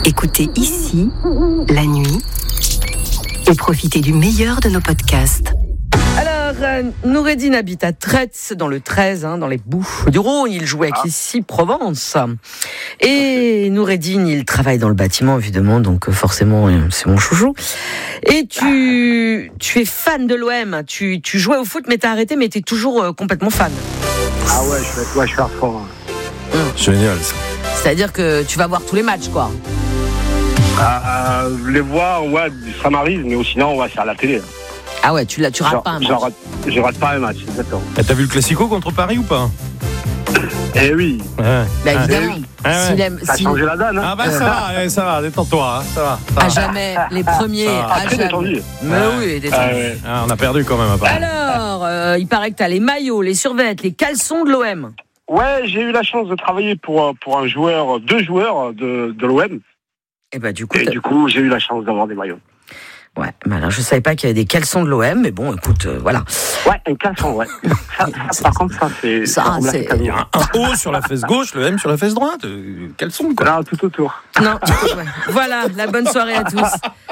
Écoutez ici, la nuit, et profitez du meilleur de nos podcasts. Alors, Noureddine habite à Tretz, dans le 13, dans les Bouches du Rhône. Il joue avec ici Provence. Et Noureddine, il travaille dans le bâtiment, évidemment, donc forcément, c'est mon chouchou. Et tu es fan de l'OM. Tu jouais au foot, mais t'as arrêté, mais t'es toujours complètement fan. Ah ouais, je suis à fond. Génial, ça. C'est-à-dire que tu vas voir tous les matchs, quoi. Les voir, ouais, ça m'arrive, mais sinon, ouais, c'est à la télé. Ah ouais, tu rates pas un match. Je rate pas un match, exactement. T'as vu le Classico contre Paris ou pas? Eh oui. Ouais. Bah évidemment. Ça a changé la donne. Ah bah ça va, détends-toi, ça va. À jamais, les premiers. À jamais. Mais oui, détendu. On a perdu quand même à Paris. Alors, il paraît que t'as les maillots, les survêtements, les caleçons de l'OM. Ouais, j'ai eu la chance de travailler pour deux joueurs de l'OM. Et bah du coup, j'ai eu la chance d'avoir des maillots. Ouais, mais alors je savais pas qu'il y avait des caleçons de l'OM, mais bon, écoute, voilà. Ouais, un caleçon, ouais. Par contre, c'est... c'est un O sur la fesse gauche, le M sur la fesse droite. Caleçon, quoi. Non, tout autour. Non, ouais. Voilà, la bonne soirée à tous.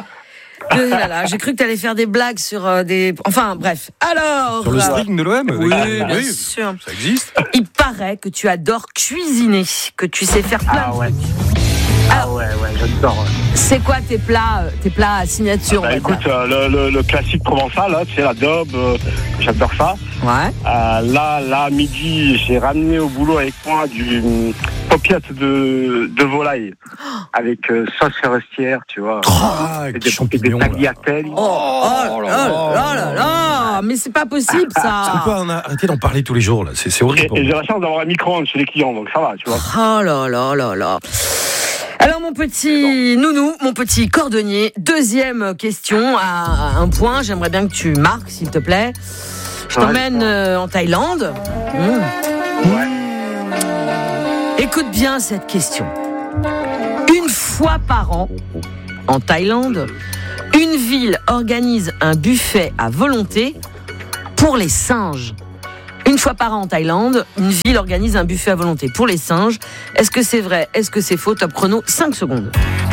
J'ai cru que t'allais faire des blagues sur des... Enfin, bref. Alors... Sur le string de l'OM? Oui, bien sûr. Ça existe. Il paraît que tu adores cuisiner, que tu sais faire plein de trucs. Alors, ouais, j'adore. C'est quoi tes plats à signature? Écoute, le classique provençal, là, tu sais, la daube, j'adore ça. Ouais. Là, midi, j'ai ramené au boulot avec moi du paupiette de volaille avec sauce forestière, tu vois. Avec des champignons. Des tagliatelles. Oh là, mais c'est pas possible, ça. On peut arrêter d'en parler tous les jours, là. C'est horrible. Et j'ai la chance d'avoir un micro-ondes chez les clients, donc ça va, tu vois. Oh là. Alors mon petit nounou, mon petit cordonnier, deuxième question à un point, j'aimerais bien que tu marques s'il te plaît. Je t'emmène en Thaïlande. Ouais. Écoute bien cette question. Une fois par an, en Thaïlande, une ville organise un buffet à volonté pour les singes. Une fois par an en Thaïlande, une ville organise un buffet à volonté pour les singes. Est-ce que c'est vrai? Est-ce que c'est faux? Top chrono, 5 secondes.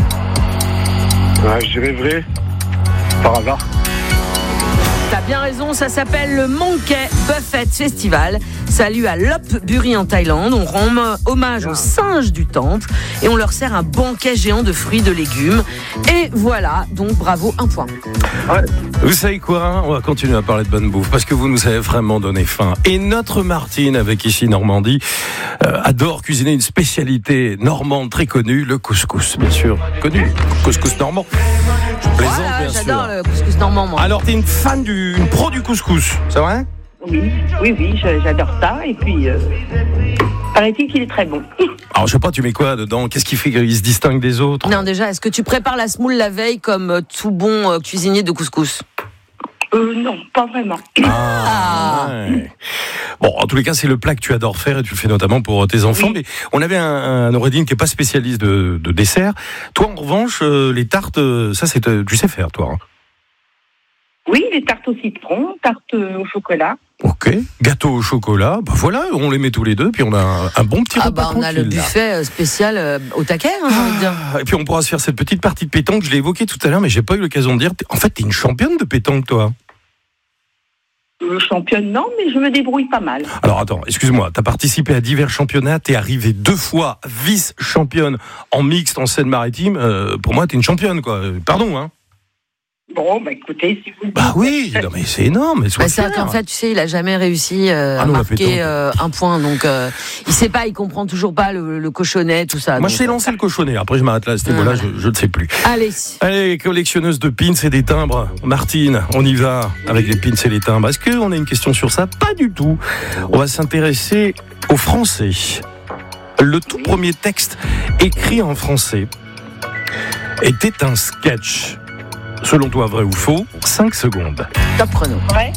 Ouais, je dirais vrai. Par hasard. T'as bien raison, ça s'appelle le Monkey Buffet Festival. Ça a lieu à Lopburi en Thaïlande. On rend hommage aux singes du temple et on leur sert un banquet géant de fruits, de légumes. Et voilà, donc bravo, un point. Ouais. Vous savez quoi? On va continuer à parler de bonne bouffe parce que vous nous avez vraiment donné faim. Et notre Martine, avec ici Normandie, adore cuisiner une spécialité normande très connue, le couscous, bien sûr. Connu, couscous normand. Je plaisante, Voilà, bien sûr. j'adore le couscous normand, moi. Alors, t'es une fan une pro du couscous, c'est vrai? Oui, j'adore ça. Et puis, paraît-il qu'il est très bon. Alors, je sais pas, tu mets quoi dedans? Qu'est-ce qui fait qu'il se distingue des autres? Non, déjà, est-ce que tu prépares la semoule la veille comme tout bon cuisinier de couscous? Non, pas vraiment. Ouais. Bon, en tous les cas, c'est le plat que tu adores faire et tu le fais notamment pour tes enfants. Oui. Mais on avait un Noureddine qui n'est pas spécialiste de dessert. Toi, en revanche, les tartes, ça, tu sais faire, toi. Oui, les tartes au citron, tartes au chocolat. Ok, gâteau au chocolat, bah voilà, on les met tous les deux, puis on a un bon petit repas on a le buffet spécial au taquet, j'ai envie de dire. Et puis on pourra se faire cette petite partie de pétanque, je l'ai évoqué tout à l'heure, mais j'ai pas eu l'occasion de dire. En fait, t'es une championne de pétanque, toi. Championne, non, mais je me débrouille pas mal. Alors attends, excuse-moi, t'as participé à divers championnats, t'es arrivée 2 fois vice-championne en mixte en Seine-Maritime. Pour moi, t'es une championne, quoi. Pardon, hein. Bon, écoutez, si vous... Bah oui, non mais c'est énorme. C'est qu'en fait, tu sais, il a jamais réussi à marquer un point, donc il sait pas, il comprend toujours pas le cochonnet, tout ça. Moi, je sais lancer le cochonnet. Après, je m'arrête là à ce niveau-là, je ne sais plus. Allez, collectionneuse de pins et des timbres. Martine, on y va avec les pins et les timbres. Est-ce qu'on a une question sur ça? Pas du tout. On va s'intéresser au français. Le tout premier texte écrit en français était un sketch. Selon toi, vrai ou faux? 5 secondes. Top chrono. Ouais.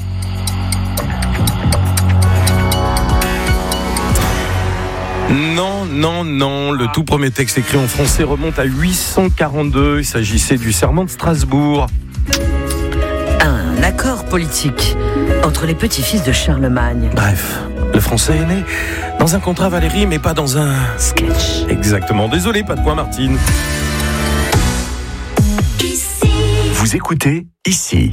Non. Le tout premier texte écrit en français remonte à 842. Il s'agissait du serment de Strasbourg. Un accord politique entre les petits-fils de Charlemagne. Bref, le français est né dans un contrat Valérie, mais pas dans un sketch. Exactement. Désolé, pas de point, Martine. écoutez ici.